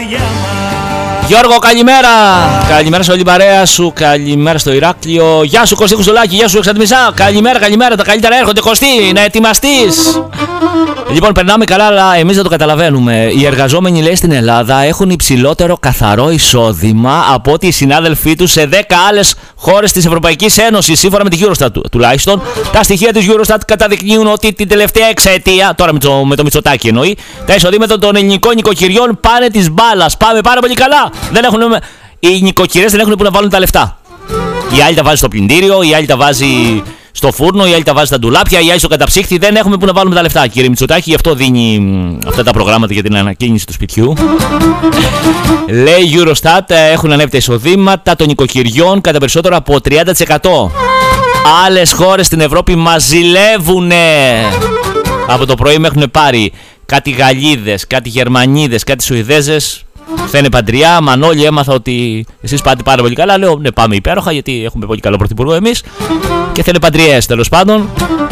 Γιώργο, καλημέρα! Καλημέρα σε όλη την παρέα σου, καλημέρα στο Ηράκλειο. Γεια σου Κωστή Κουστολάκη, γεια σου Εξαντμισά. Καλημέρα, καλημέρα, τα καλύτερα έρχονται Κωστή, να ετοιμαστείς. Λοιπόν, περνάμε καλά, αλλά εμείς δεν το καταλαβαίνουμε. Οι εργαζόμενοι, λέει, στην Ελλάδα έχουν υψηλότερο καθαρό εισόδημα από ότι οι συνάδελφοί τους σε 10 άλλες χώρες της Ευρωπαϊκής Ένωσης. Σύμφωνα με τη Eurostat τουλάχιστον, τα στοιχεία της Eurostat καταδεικνύουν ότι την τελευταία εξαετία, τώρα με το Μητσοτάκη εννοεί, τα εισοδήματα των ελληνικών νοικοκυριών πάνε της μπάλας. Πάμε πάρα πολύ καλά. Οι νοικοκυρές δεν έχουν που να βάλουν τα λεφτά. Η άλλη τα βάζει στο πλυντήριο, η άλλη τα βάζει στο φούρνο, η άλλη τα βάζει στα ντουλάπια, η άλλη στο καταψύχτη. Δεν έχουμε που να βάλουμε τα λεφτά. Κύριε Μητσοτάκη, γι' αυτό δίνει αυτά τα προγράμματα για την ανακαίνιση του σπιτιού. Λέει η Eurostat, έχουν ανέβει τα εισοδήματα των νοικοκυριών κατά περισσότερο από 30%. Άλλες χώρες στην Ευρώπη μας ζηλεύουνε. Από το πρωί με έχουν πάρει κάτι Γαλλίδες, κάτι Γερμανίδες, κάτι Σουηδέζες. Θένε παντριά, Μανώλη, έμαθα ότι εσείς πάτε πάρα πολύ καλά. Λέω ναι, πάμε υπέροχα γιατί έχουμε πολύ καλό πρωθυπουργό εμείς. Και θένε παντριές, τέλος πάντων.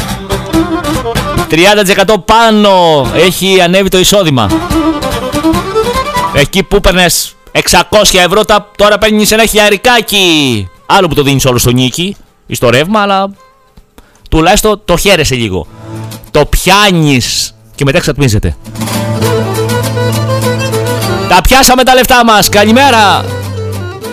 30% πάνω έχει ανέβει το εισόδημα. Εκεί που παίρνες 600 ευρώ, τώρα παίρνεις ένα χιλιαρικάκι. Άλλο που το δίνεις όλο στο νίκη ή στο ρεύμα, αλλά τουλάχιστον το χαίρεσαι λίγο. Το πιάνεις και μετά εξατμίζεται. Τα πιάσαμε τα λεφτά μας. Καλημέρα.